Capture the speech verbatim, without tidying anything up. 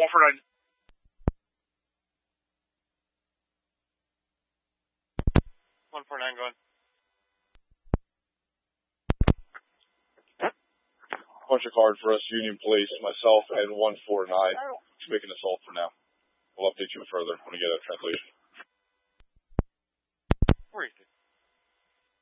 one four nine. one four nine, go ahead. Punch a card for us, Union Police, myself, and one four nine to make an assault for now. We'll update you further when we get a translation.